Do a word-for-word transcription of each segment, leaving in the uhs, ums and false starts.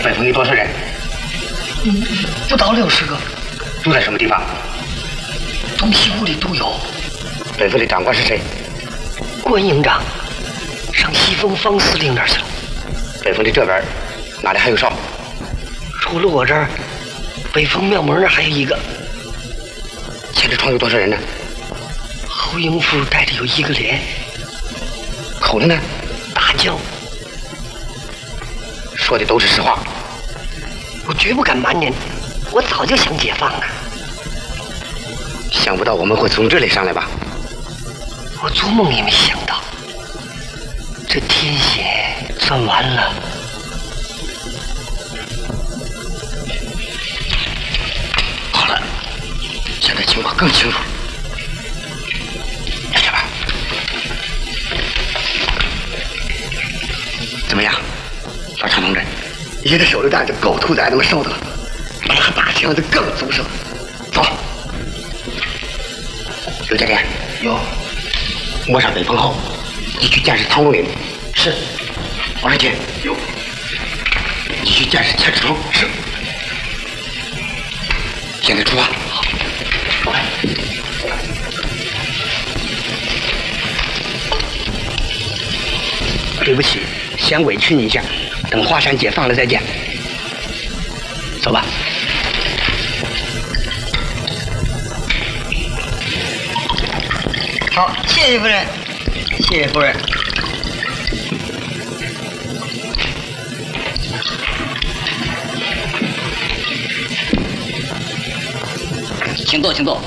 北风有多少人？ 嗯，不到六十个。 住在什么地方？ 东西屋里都有。 北风的长官是谁？ 关营长，上西风方司令那儿去了。 北风的这边哪里还有哨？ 除了我这儿，北风庙门那儿还有一个。 前这床有多少人呢？ 侯营副带着有一个连。 口子呢？ 大将。 说的都是实话。 我绝不敢瞒您，我早就想解放了。 想不到我们会从这里上来吧？ 我做梦也没想到，这天险算完了。 好了，现在情况更清楚。来这边。怎么样，老常同志？一个手榴弹就够兔崽子们受的了，来个大枪就更足实了。走。刘家店有。 摸上北风后，你去监视唐龙岭。 是。 王世清有。 你去监视钱志忠。 是。 现在出发。 好。对不起，先委屈你一下，等华山解放了再见。走吧。好，谢谢夫人，谢谢夫人。 请坐，请坐。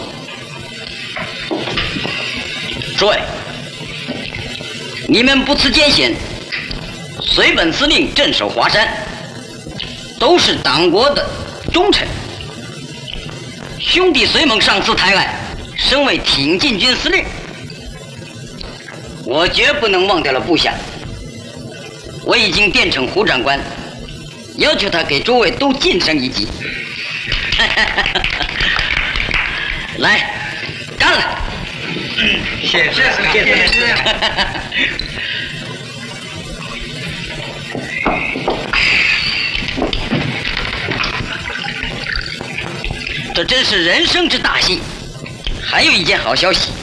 诸位，你们不辞艰险，随本司令镇守华山，都是党国的忠臣。兄弟随盟上次台湾，身为挺进军司令，我绝不能忘掉了部下。我已经电呈胡长官，要求他给诸位都晋升一级。来，干了！ 嗯，谢谢谢谢谢谢。 这真是人生之大幸。还有一件好消息，